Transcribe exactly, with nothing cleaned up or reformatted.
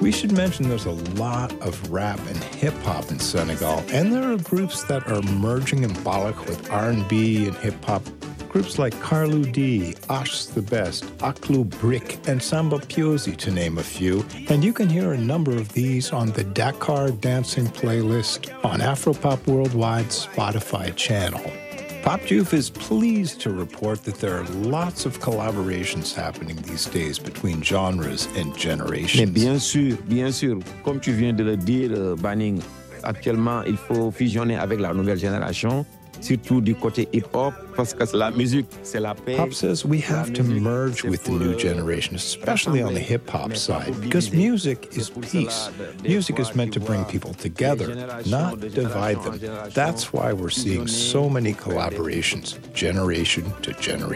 We should mention there's a lot of rap and hip-hop in Senegal, and there are groups that are merging Mbalax with R and B and hip-hop. Groups like Carlou D, Ash the Best, Aklu Brick, and Samba Piozi, to name a few. And you can hear a number of these on the Dakar Dancing playlist on Afropop Worldwide's Spotify channel. Popjuve is pleased to report that there are lots of collaborations happening these days between genres and generations. Mais bien sûr, bien sûr, comme tu viens de le dire, Banning, actuellement, il faut fusionner avec la nouvelle génération. Surtout du côté hip-hop, parce que la musique, c'est la paix. Pop says we have to merge with the new generation, especially on the hip-hop side, because music is peace. Music is meant to bring people together, not divide them. That's why we're seeing so many collaborations, generation to generation.